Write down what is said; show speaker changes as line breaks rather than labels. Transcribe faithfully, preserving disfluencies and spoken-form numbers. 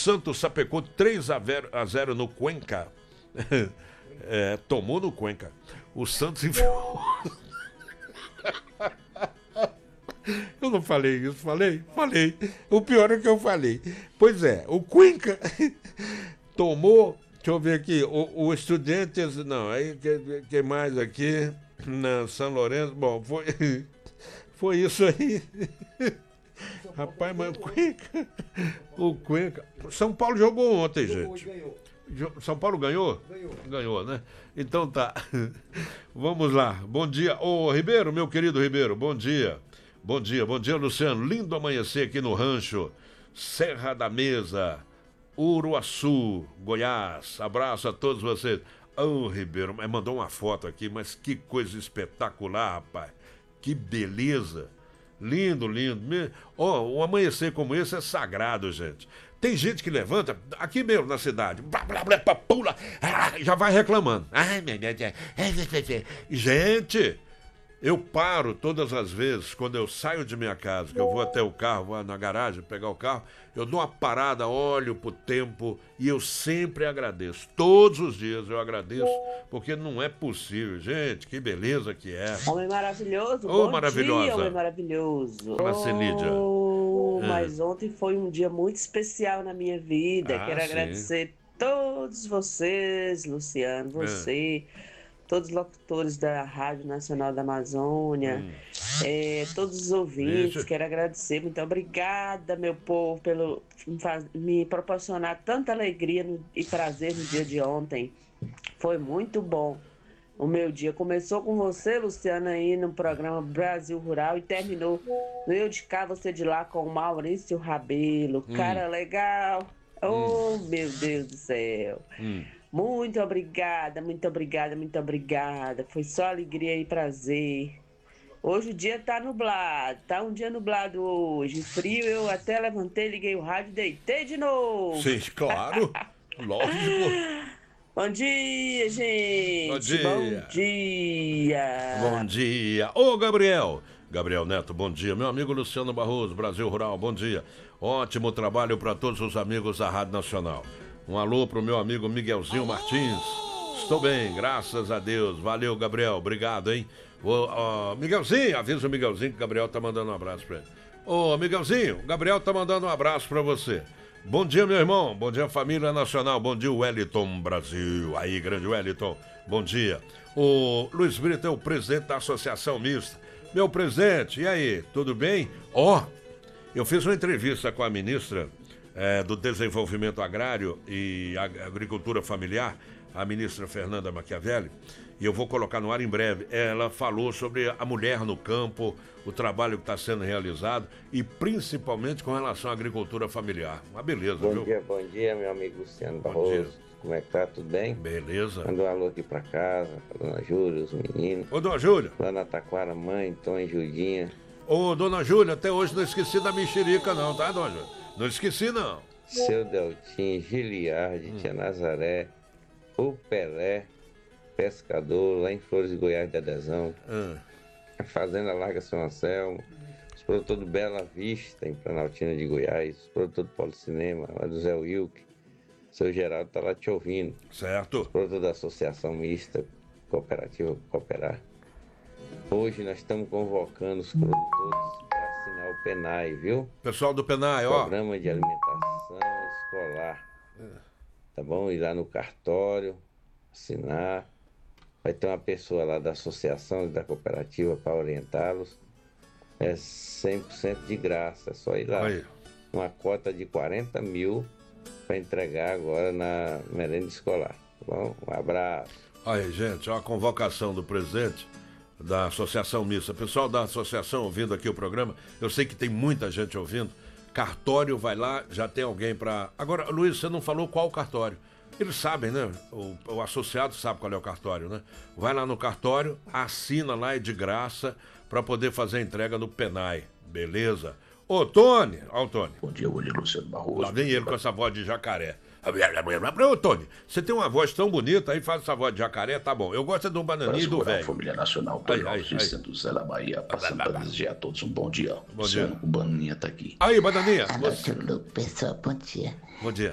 Santos sapecou três a zero no Cuenca. É, tomou no Cuenca. O Santos enfiou... Eu não falei isso, falei? Falei. O pior é que eu falei. Pois é, o Cuenca tomou... Deixa eu ver aqui. O, o Estudiantes... Não, aí que, que mais aqui? Na São Lourenço... Bom, foi... Foi isso aí. Rapaz, mas o Cuenca... O Cuenca... São Paulo jogou ontem, gente. São Paulo ganhou? Ganhou. Ganhou, né? Então tá. Vamos lá. Bom dia. Ô, Ribeiro, meu querido Ribeiro, bom dia. Bom dia, bom dia, Luciano. Lindo amanhecer aqui no rancho. Serra da Mesa, Uruaçu, Goiás. Abraço a todos vocês. Ô, Ribeiro, mas mandou uma foto aqui, mas que coisa espetacular, rapaz. Que beleza. Lindo, lindo. Ó, oh, um amanhecer como esse é sagrado, gente. Tem gente que levanta, aqui mesmo na cidade, blá, blá, blá, pula, já vai reclamando. Ai, meu Deus. Gente, eu paro todas as vezes, quando eu saio de minha casa, que eu vou até o carro, vou na garagem pegar o carro, eu dou uma parada, olho pro tempo e eu sempre agradeço. Todos os dias eu agradeço, porque não é possível. Gente, que beleza que é.
Homem maravilhoso,
oh,
bom
maravilhosa.
dia, homem maravilhoso.
Fala, Lídia.
Oh, é. Mas ontem foi um dia muito especial na minha vida. Ah, Quero sim. agradecer todos vocês, Luciano, você... É. Todos os locutores da Rádio Nacional da Amazônia, hum. é, todos os ouvintes, Isso. quero agradecer. Muito obrigada, meu povo, pelo me proporcionar tanta alegria no, e prazer no dia de ontem. Foi muito bom. O meu dia começou com você, Luciana, aí no programa Brasil Rural e terminou no Eu de Cá, Você de Lá, com o Maurício Rabelo. Hum. Cara legal. Oh, hum. meu Deus do céu. Hum. Muito obrigada, muito obrigada, muito obrigada. Foi só alegria e prazer. Hoje o dia tá nublado, tá um dia nublado hoje. Frio, eu até levantei, liguei o rádio e deitei de novo.
Sim, claro. Lógico.
Bom dia, gente.
Bom dia.
Bom dia.
Bom dia. Ô, Gabriel. Gabriel Neto, bom dia. Meu amigo Luciano Barroso, Brasil Rural, bom dia. Ótimo trabalho para todos os amigos da Rádio Nacional. Um alô pro meu amigo Miguelzinho Martins. Estou bem, graças a Deus. Valeu, Gabriel. Obrigado, hein? Ô, ó, Miguelzinho, avisa o Miguelzinho que o Gabriel tá mandando um abraço pra ele. Ô, Miguelzinho, o Gabriel tá mandando um abraço pra você. Bom dia, meu irmão. Bom dia, família nacional. Bom dia, Wellington Brasil. Aí, grande Wellington. Bom dia. O Luiz Brito é o presidente da Associação Mista. Meu presidente, e aí, tudo bem? Ó, oh, eu fiz uma entrevista com a ministra É, do Desenvolvimento Agrário e Agricultura Familiar, a ministra Fernanda Machiavelli, e eu vou colocar no ar em breve. Ela falou sobre a mulher no campo, o trabalho que está sendo realizado e principalmente com relação à agricultura familiar. Uma beleza,
bom
viu?
Bom dia, bom dia, meu amigo Luciano Barroso. Como é que tá? Tudo bem?
Beleza.
Manda um alô aqui pra casa, pra Dona Júlia, os meninos.
Ô, Dona Júlia.
Lá na Taquara, mãe, Tom e Judinha.
Ô, Dona Júlia, até hoje não esqueci da mexerica não, tá, Dona Júlia? Não esqueci, não.
Seu Deltim, Giliardi, hum. Tia Nazaré, o Pelé, pescador, lá em Flores de Goiás de Adesão. Hum. A Fazenda Larga São Anselmo. Os produtores do Bela Vista, em Planaltina de Goiás. Os produtores do Policinema, lá do Zé Wilk. Seu Geraldo tá lá te ouvindo.
Certo.
Os produtores da Associação Mista, Cooperativa Cooperar. Hoje nós estamos convocando os produtores assinar o PENAI, viu?
Pessoal do PENAI, ó.
Programa de Alimentação Escolar. Tá bom? Ir lá no cartório, assinar. Vai ter uma pessoa lá da associação, da cooperativa, para orientá-los. É cem por cento de graça, é só ir lá. Aí. Uma cota de quarenta mil para entregar agora na merenda escolar. Tá bom? Um abraço.
Aí, gente, ó, a convocação do presidente da Associação Mista. Pessoal da associação ouvindo aqui o programa, eu sei que tem muita gente ouvindo. Cartório, vai lá, já tem alguém para... Agora, Luiz, você não falou qual cartório. Eles sabem, né? O, o associado sabe qual é o cartório, né? Vai lá no cartório, assina lá, é de graça, para poder fazer a entrega no PENAI. Beleza? Ô, Tony! Ó, o Tony.
Bom dia, William Luciano Barroso.
Lá vem ele com essa voz de jacaré. Ô, Tony, você tem uma voz tão bonita, aí faz essa voz de jacaré, tá bom. Eu gosto é do bananinho e do velho.
Família Nacional, Tony Alves, Santo José da Bahia, passando para desejar a todos um bom dia.
Bom dia.
O Bananinha tá aqui.
Aí, Bananinha.
Alô, você... Luke, pessoal, bom dia.
Bom dia.